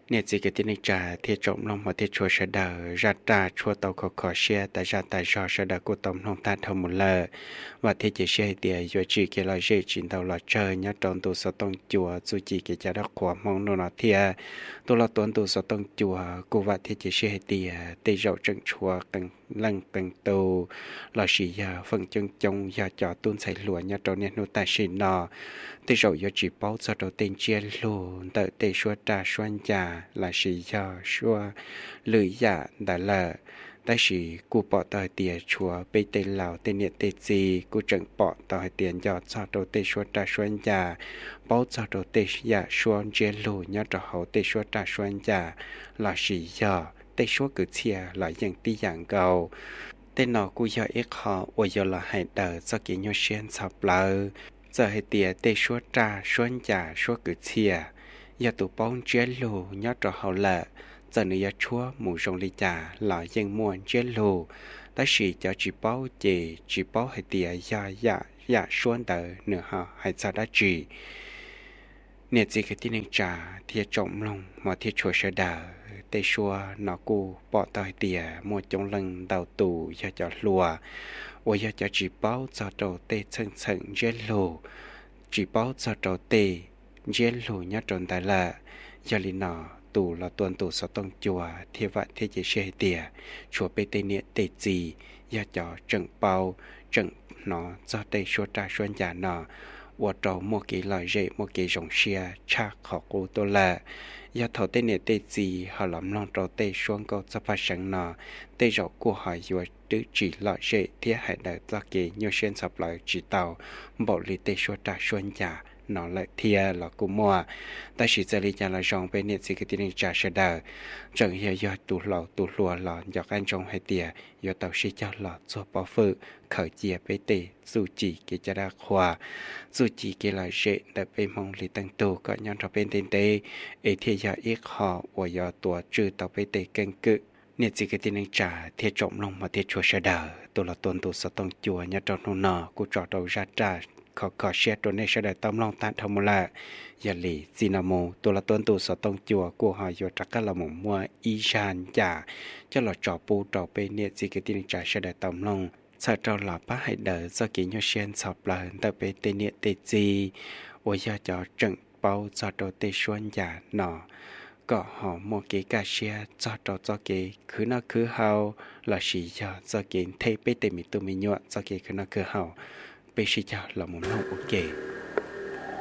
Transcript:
Nè chỉ cái tin trả thiết trọng lòng mà thiết chùa sẽ đỡ ra trả chùa tàu khó xe tại ra tại do sẽ đỡ của tổng lòng ta thông một lờ và thiết chỉ xe địa do chỉ cái lời dễ chính tàu là chơi nhớ trong tù sở tông chùa dù chỉ cái trả đắc khóa mong nó thiệt tôi là tuấn tù sở tông chùa cô và thiết chỉ xe địa tây rậu trận chùa cần lăng cần tù là sĩ phần chân trong giờ cho tuôn xảy lụa nhớ trong nét nô tài xin nọ tây rậu do chỉ báo cho đầu tiên chia luôn tới tây xua trà xoan trà là sĩ do xua lưỡi dạ đã là đại sĩ cụ bỏ tờ tiền chùa bê tây lào tây nhiệt tây gì cụ trận bỏ tờ tiền do cho đầu tây xua trà xoan trà báo cho đầu tây dạ xoan chia lù nhớ trò hậu tây xua trà xoan trà là sĩ do tây xua cử chia là những tí dạng cầu tên nó cụ do ít họ ôi do là hai đờ do kỹ nhau xuyên sập lờ giờ hệ tiệt tây xua trà xoan trà xua cử chia giờ tụ bóng chia lù nhớ trò hậu lợ giờ nữa chúa mù rong lý trà là dân muôn chia lù ta sĩ cho chỉ báo hệ tiệt ya xuân đờ nửa họ hay sao đã chỉ nè chỉ cái tin trà thiệt trọng lòng mà thiệt chùa sẽ đờ tây xua nó cu bỏ tỏi tiệt một trong lần đầu tù cho lùa ôi cho chỉ báo cho đầu tây chân chân chia lù chỉ báo cho đầu tây chia lù nhớ tròn tại là giờ li nọ tù là tuần tù sáu tông chùa thiệt vạn thiệt chỉ xe tiệt chùa bê tây niệm tây gì giờ cho trận bao trận nó do tây xua trà xuân giả nọ và trâu một cái lời dạy một cái dòng xe cha khó cô tôi là giờ thầu tây niệm tây gì họ làm long trâu tây xuân câu cho phát sáng nọ tây rau của họ vừa tứ chỉ lời dạy thiết hại đời do cái nhiều xuyên sập lại chỉ tàu bộ lý tây xua trà xuân giả nó lại thia là cú mua ta chỉ giờ đi nhà là rong bên nhiệt gì cái tiền trả sẽ đỡ chẳng hiểu do tụ lùa lò do anh trong hai tia do tàu sĩ cho lò cho bảo phự khởi chia bê tê dù chỉ cái cha đa khoa dù chỉ cái là dễ để bên mong lý tăng tù có nhau trong bên tên tê ấy thì giờ ít họ và do tua trừ tàu bê tê cân cự nhiệt gì cái tiền trả thiết trọng lòng mà thiết chùa sẽ đỡ tôi là tuần tụ sẽ tông chùa nhớ trong nô nọ cú trò đầu ra trả khó xe trốn này sẽ đợi tâm lòng tan thông là giờ lì Zinamo tôi là tuân tu sở tông chùa của họ vừa chắc là một mua y san giả cho là trò pu trò bên nhiệt gì cái tiền trả sẽ đợi tâm lòng sợ trò là bác hãy đợi do kỹ nhau xuyên sập là tại bên tên nhiệt tên gì ôi giờ cho trận bao cho đồ tê xuân giả nọ có họ một cái cà xe cho cái cứ nó cứ hao là chỉ cho cái thay bên tên mình tụi mình nhọ cho cái cứ nó cứ hao bây giờ là một nông ok